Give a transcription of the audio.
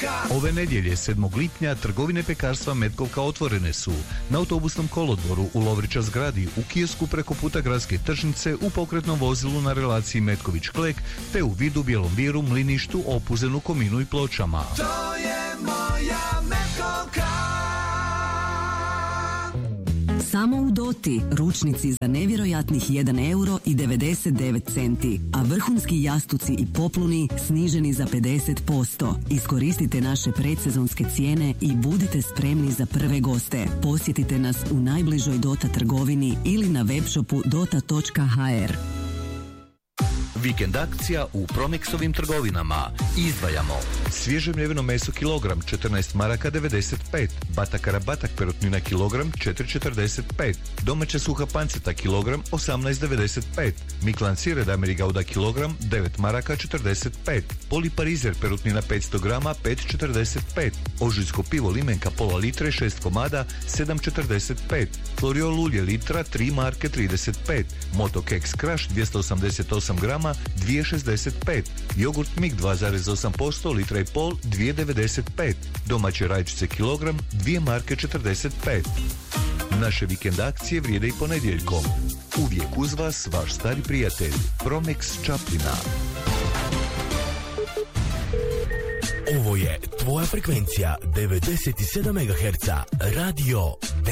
Ove nedjelje 7. lipnja trgovine pekarstva Metkovka otvorene su na autobusnom kolodvoru, u Lovrića zgradi, u kiosku preko puta gradske tržnice, u pokretnom vozilu na relaciji Metković-Klek, te u Vidu, Bijelom Viru, Mliništu, Opuzenu, Kominu i Pločama. To je moja Metkovka. Samo u Doti, ručnici za nevjerojatnih 1,99 €, a vrhunski jastuci i popluni sniženi za 50%. Iskoristite naše predsezonske cijene i budite spremni za prve goste. Posjetite nas u najbližoj Dota trgovini ili na webshopu dota.hr. Vikend akcija u Promexovim trgovinama. Izdvajamo svježe mljeveno meso kilogram 14 maraka 95, batakara batak perutnina kilogram 4,45, domaća suha panceta kilogram 18,95, Miklan sir Dameri Gouda kilogram 9 maraka 45, Poliparizer perutnina 500 grama 5,45, ožujsko pivo limenka pola litre 6 komada 7,45, Floriol ulje litra 3 marke 35, Moto Keks Crush 288 grama 2,65, jogurt Mig 2,8% litra i pol 2,95, domaće rajčice kilogram 2 marke 45. Naše vikend akcije vrijede i ponedjeljkom. Uvijek uz vas vaš stari prijatelj Promex Čapljina. Ovo je tvoja frekvencija 97 MHz Radio